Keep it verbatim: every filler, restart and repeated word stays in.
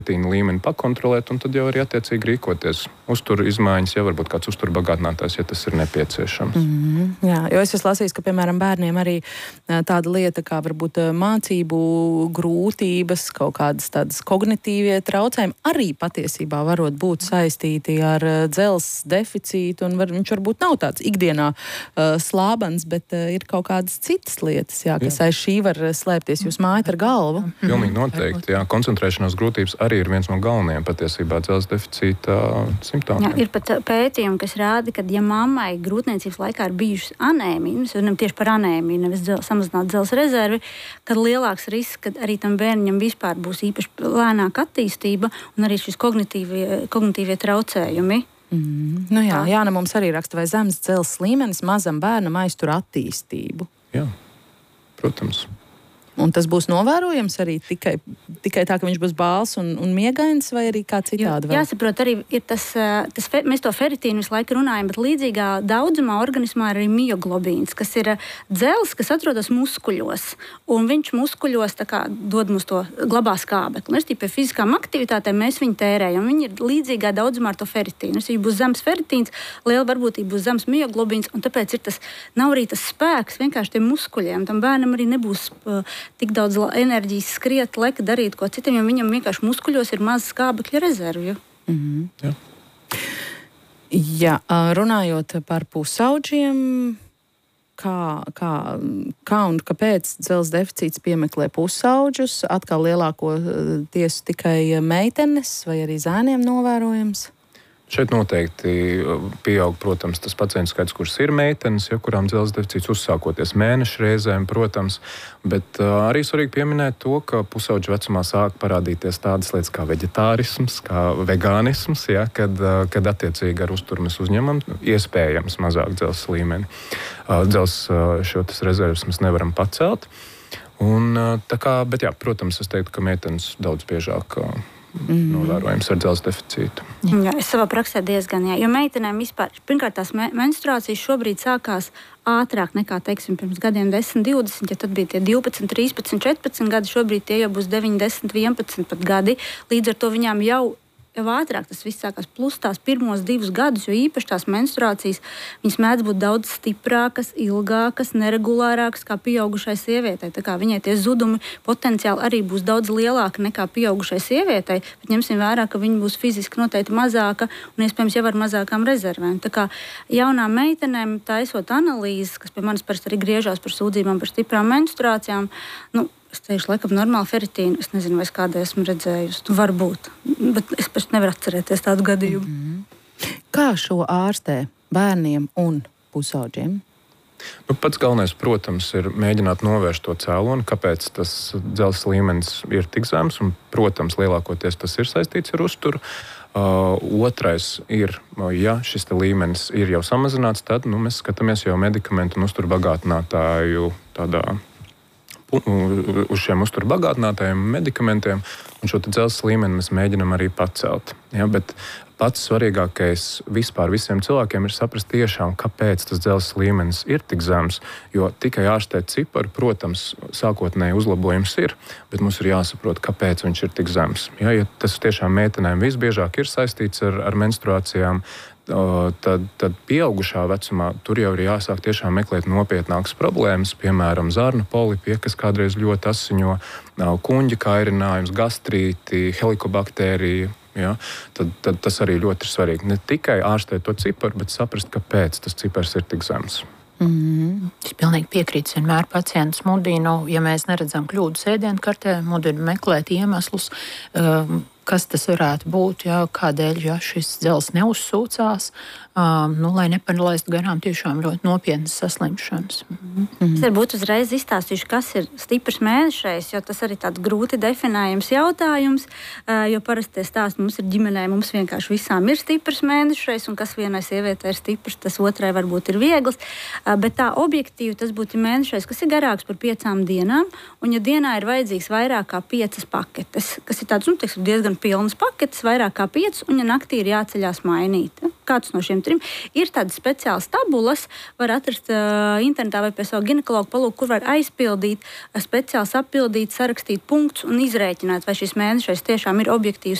līmeni pakontrolēt un tad jau arī attiecīgi rīkoties. Uzturu izmaiņas, ja varbūt kāds uzturu bagātinātājs, ja tas ir nepieciešams. Mm-hmm, jā, jo es esmu lasījis, ka, piemēram, bērniem arī tāda lieta kā varbūt mācību grūtības, kaut kādas tādas kognitīvie traucējumi arī patiesībā varot būt saistīti ar dzelzs deficītu, un var, viņš varbūt nav tāds ikdienā uh, slābans, bet uh, ir kaut kādas citas lietas, jā, kas jā. aiz šī var slēpties. Jūs mājat ar galvu? Pilnīgi noteikti, jā. Koncentrēšanās grūtības arī ir viens no galvenajiem patiesībā dzelzs deficīta simptomiem. Jā, ir pat pētījumi, kas rāda, ka ja mammai grūtniecības laikā ir bijušas anēmija, mēs runājam tieši par anēmiju, nevis dzel, samazināt dzelzs rezervi, kad lielāks risks, ka arī tam bērniņam vispār būs īpaši lēnāka attīstība un arī šis kognitīvie, kognitīvie traucējumi. Mm, nu jā, Jāna mums arī raksta, vai zemes dzelzs līmenis mazam bērnam aiztur attīstību. Jā, protams. Un tas būs novērojams arī tikai, tikai tā, ka viņš būs bāls un, un miegains, vai arī kā citādi vēl? Jāsaprot, arī ir tas, tas mēs to feritīnu visu laiku runājam, bet līdzīgā daudzumā organismā ir arī mioglobīns, kas ir dzelzs, kas atrodas muskuļos. Un viņš muskuļos tā kā dod mums to glabā skābekli. Un pie fiziskām aktivitātēm mēs viņu tērējam. Viņi ir līdzīgā daudzumā ar to feritīnu. Ja būs zems feritīns, liela varbūtība būs zems mioglobīns, un tāpēc ir tas, nav arī tas spēks vienkārši tiem muskuļiem. Tam bērnam arī nebūs uh, tik daudz enerģijas skriet, leka darīt ko citam, jo viņam vienkārši muskuļos ir maz skābekļa rezervju. Mm-hmm. Jā. Jā, runājot par pusauģiem, kā, kā, kā un kāpēc dzelzs deficīts piemeklē pusauģus, atkal lielāko tiesu tikai meitenes vai arī zēniem novērojams? Šeit noteikti pieaug, protams, tas pacientu skaits, kurš ir meitenes, ja, kurām dzelzs deficīts uzsākoties mēnešu reizēm, protams, bet uh, arī svarīgi pieminēt to, ka pusauģu vecumā sāk parādīties tādas lietas kā veģetārisms, kā vegānisms, ja, kad, uh, kad attiecīgi ar uzturu mēs uzņemam iespējams mazāk dzelzs līmeni. Uh, dzelzs uh, šo tas rezerves mēs nevaram pacelt. Un, uh, tā kā, bet jā, protams, es teiktu, ka meitenes daudz biežāk uh, Mm. novērojams ar dzelzs deficītu. Jā, es savā praksē diezgan, jā. Jo meitenēm vispār, pirmkārt, tās me menstruācijas šobrīd sākās ātrāk nekā, teiksim, pirms gadiem desmit, divdesmit, ja tad bija tie divpadsmit, trīspadsmit, četrpadsmit gadi, šobrīd tie jau būs deviņi, desmit, vienpadsmit pat gadi. Līdz ar to viņām jau jau ātrāk tas viss sākās, plus tās pirmos divus gadus, jo īpaši tās menstruācijas, viņas mēdz būt daudz stiprākas, ilgākas, neregulārākas kā pieaugušai sievietei. Tā kā viņai tie zudumi potenciāli arī būs daudz lielāki nekā pieaugušai sievietei, bet ņemsim vērā, ka viņa būs fiziski noteikti mazāka un iespējams jau ar mazākām rezervēm. Tā kā jaunām meitenēm taisot analīzes, kas pie manis parasti arī griežās par sūdzībām par stiprām menstruācijām, nu, es teikšu, laikam, normāli feritīnu. Es nezinu, vai es kādai esmu redzējusi. Tu varbūt, bet es pēc nevaru atcerēties tādu gadījumu. Mm-hmm. Kā šo ārstē bērniem un pusauģiem? Nu, pats galvenais, protams, ir mēģināt novērst to cēloni, kāpēc tas dzelzs līmenis ir tik zems. Un, protams, lielākoties tas ir saistīts ar uzturu. Uh, otrais ir, ja šis līmenis ir jau samazināts, tad nu, mēs skatāmies jau medikamentu un uzturu bagātinātāju tādā uz šiem uzturu bagātinātajiem medikamentiem, un šo dzelzs līmeni mēs mēģinām arī pacelt. Ja, bet pats svarīgākais vispār visiem cilvēkiem ir saprast tiešām, kāpēc tas dzelzs līmenis ir tik zems, jo tikai ārstēt ciparu, protams, sākotnēji uzlabojums ir, bet mums ir jāsaprot, kāpēc viņš ir tik zems. Ja, ja tas tiešām meitenēm visbiežāk ir saistīts ar, ar menstruācijām, Tad, tad pieaugušā vecumā tur jau ir jāsāk tiešām meklēt nopietnākas problēmas, piemēram, zarnu polipi, kas kādreiz ļoti asiņo, kuņģa kairinājums, gastrīti, helikobaktērija. Ja? Tad, tad tas arī ļoti ir svarīgi. Ne tikai ārstēt to ciparu, bet saprast, kāpēc tas cipars ir tik zems. Mm-hmm. Es pilnīgi piekrītu, vienmēr pacientus mudinu, ja mēs neredzam kļūdas ēdienkartē, mudinu meklēt iemeslus, um, kas tas varētu būt, jā, kādēļ jā, šis dzelzs neuzsūcās, um, nu, lai nepanalaistu garām tiešām ļoti nopietnas saslimšanas. Mm-hmm. Es varbūt uzreiz izstāstīšu, kas ir stiprs mēnešreizes, jo tas arī tāds grūti definējams jautājums, uh, jo parasti stāsti mums ir ģimenē, mums vienkārši visām ir stiprs mēnešreizes, un kas vienai sievietei ir stiprs, tas otrai varbūt ir viegls, uh, bet tā objektīvi tas būtu mēnešreizes, kas ir garāks par piecām dienām, un ja dienā ir vajadzīgs vairāk kā piecas paketes, kas ir tāds, nu, teiksim, diezgan pilnas paketes, vairāk kā piecas, un ja naktī ir jāceļās mainīt. Ja? kāds no šiem trim. Ir tādas speciālas tabulas, var atrast uh, internetā vai pie savu ginekologu palūku, kur var aizpildīt, uh, speciāls appildīt, sarakstīt punktus un izrēķināt, vai šis mēnešais tiešām ir objektīvs